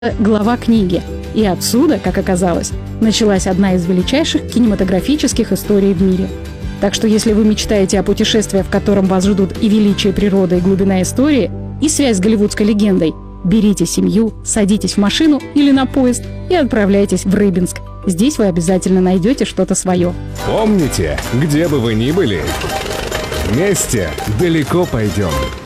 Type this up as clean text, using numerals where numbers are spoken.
глава книги. И отсюда, как оказалось, началась одна из величайших кинематографических историй в мире. Так что если вы мечтаете о путешествии, в котором вас ждут и величие природы, и глубина истории, и связь с голливудской легендой, берите семью, садитесь в машину или на поезд и отправляйтесь в Рыбинск. Здесь вы обязательно найдете что-то свое. Помните, где бы вы ни были, вместе далеко пойдем.